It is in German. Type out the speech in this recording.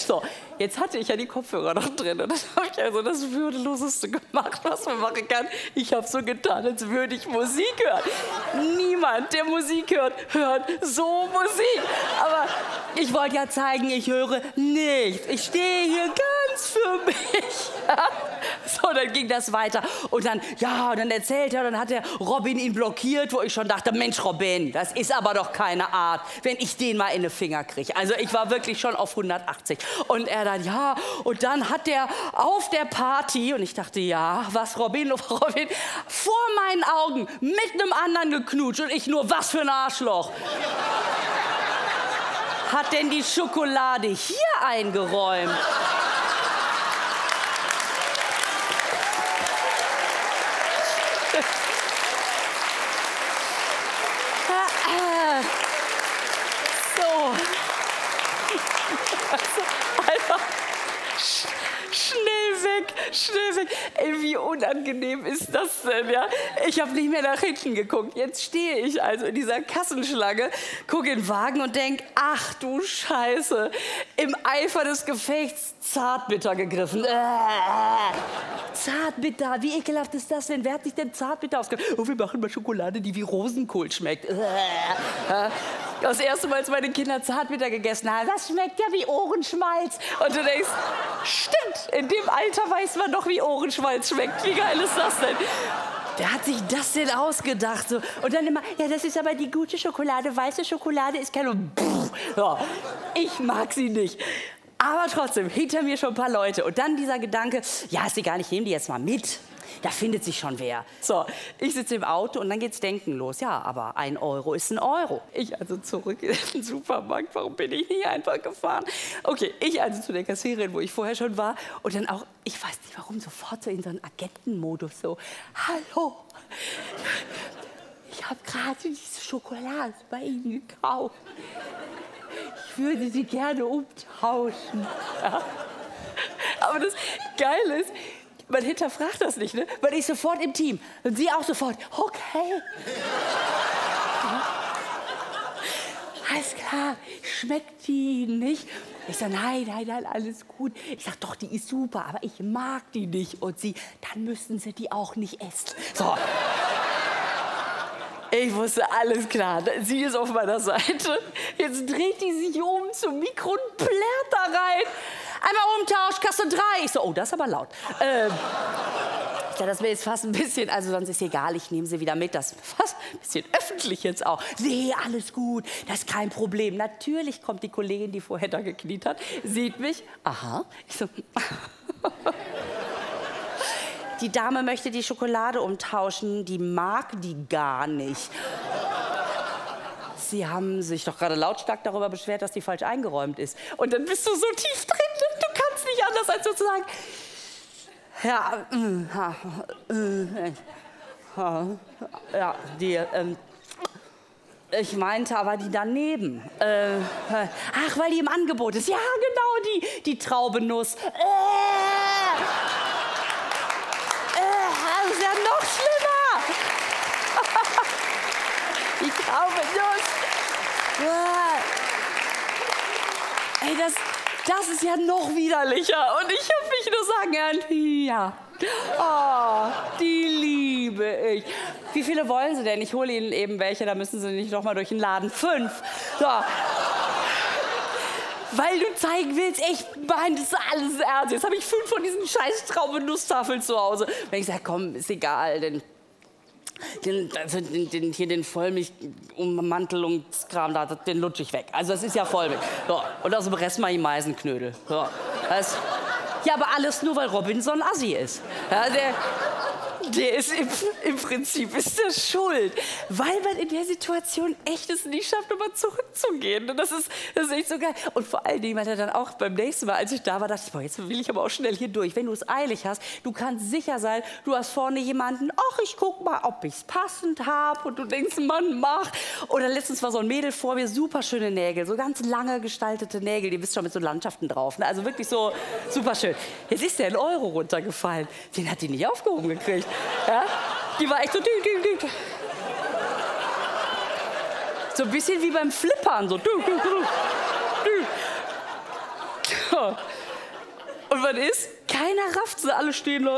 So, jetzt hatte ich ja die Kopfhörer noch drin und dann habe ich also das Würdeloseste gemacht, was man machen kann. Ich habe so getan, als würde ich Musik hören. Niemand, der Musik hört, hört so Musik. Aber ich wollte ja zeigen, ich höre nichts. Ich stehe hier ganz für mich. So, dann ging das weiter. Und dann, ja, dann erzählt er, dann hat der Robin ihn blockiert, wo ich schon dachte, Mensch, Robin, das ist aber doch keine Art, wenn ich den mal in den Finger kriege. Also ich war wirklich schon auf 180. Und er dann, ja, und dann hat der auf der Party, und ich dachte, ja, was, Robin, Robin, vor meinen Augen mit einem anderen geknutscht und ich nur, was für ein Arschloch. Hat denn die Schokolade hier eingeräumt? So. Einfach schnell weg, schnell weg. Ey, wie unangenehm ist das denn, ja? Ich habe nicht mehr nach hinten geguckt. Jetzt stehe ich also in dieser Kassenschlange, gucke in den Wagen und denke, ach du Scheiße, im Eifer des Gefechts Zartbitter gegriffen. Zartbitter, wie ekelhaft ist das denn? Wer hat sich denn Zartbitter ausgegeben? Oh, wir machen mal Schokolade, die wie Rosenkohl schmeckt. Das erste Mal, als meine Kinder Zartbitter gegessen haben, das schmeckt ja wie Ohrenschmalz. Und du denkst, stimmt, in dem Alter weiß man doch, wie Ohrenschmalz schmeckt. Wie geil ist das denn? Wer hat sich das denn ausgedacht? So. Und dann immer, ja, das ist aber die gute Schokolade. Weiße Schokolade ist keine... Ja, ich mag sie nicht. Aber trotzdem, hinter mir schon ein paar Leute. Und dann dieser Gedanke, ja, ist egal, ich nehme die jetzt mal mit. Da findet sich schon wer. So, ich sitze im Auto und dann geht's Denken los. Ja, aber 1 Euro ist 1 Euro. Ich also zurück in den Supermarkt. Warum bin ich nicht einfach gefahren? Okay, ich also zu der Kassiererin, wo ich vorher schon war. Und dann auch, ich weiß nicht warum, sofort so in so einen Agentenmodus. So, hallo, ich habe gerade diese Schokolade bei Ihnen gekauft. Ich würde sie gerne umtauschen. Ja. Aber das Geile ist, man hinterfragt das nicht, ne? Weil ich sofort im Team. Und sie auch sofort, okay. Ja. Alles klar, schmeckt die nicht? Ich sage, nein, alles gut. Ich sage, doch, die ist super, aber ich mag die nicht. Und sie, dann müssen Sie die auch nicht essen. So. Ich wusste, alles klar, sie ist auf meiner Seite. Jetzt dreht die sich um zum Mikro und plärt da rein. Einmal Umtausch, Kasse 3. Ich so, oh, das ist aber laut. Das wäre jetzt fast ein bisschen, also sonst ist egal, ich nehme sie wieder mit. Das ist fast ein bisschen öffentlich jetzt auch. Nee, alles gut, das ist kein Problem. Natürlich kommt die Kollegin, die vorher da gekniet hat, sieht mich. Aha. Ich so, die Dame möchte die Schokolade umtauschen, die mag die gar nicht. Sie haben sich doch gerade lautstark darüber beschwert, dass die falsch eingeräumt ist. Und dann bist du so tief drin, du kannst nicht anders als sozusagen. Ja, die, ich meinte aber die daneben. Ach, weil die im Angebot ist. Ja, genau, die Traubenuss. Das ist ja noch schlimmer. Die Traubenuss. Ey, das ist ja noch widerlicher. Und ich hab mich nur sagen hören, ja. Oh, die liebe ich. Wie viele wollen Sie denn? Ich hole Ihnen eben welche, da müssen Sie nicht noch mal durch den Laden. 5. So. Weil du zeigen willst, ich meine das ist alles ernst. Jetzt habe ich 5 von diesen scheiß Traubenusstafeln zu Hause. Und ich sage, komm, ist egal, den Vollmilch-Ummantelungskram, den lutsch ich weg. Also das ist ja Vollmilch. So. Und aus dem Rest mal die Meisenknödel. So. Ja, aber alles nur, weil Robin so ein Assi ist. Ja, der ist im Prinzip ist der schuld. Weil man in der Situation echt es nicht schafft, nochmal zurückzugehen. Und das ist echt so geil. Und vor allen Dingen, weil er dann auch beim nächsten Mal, als ich da war, dachte ich, boah, jetzt will ich aber auch schnell hier durch. Wenn du es eilig hast, du kannst sicher sein, du hast vorne jemanden, ach, ich guck mal, ob ich es passend habe. Und du denkst, Mann, mach. Oder letztens war so ein Mädel vor mir, super schöne Nägel, so ganz lange gestaltete Nägel, die wisst schon mit so Landschaften drauf. Ne? Also wirklich so super schön. Jetzt ist der 1 Euro runtergefallen. Den hat die nicht aufgehoben gekriegt. Ja? Die war echt so... So ein bisschen wie beim Flippern. So. Und was ist? Keiner rafft, sie alle stehen da.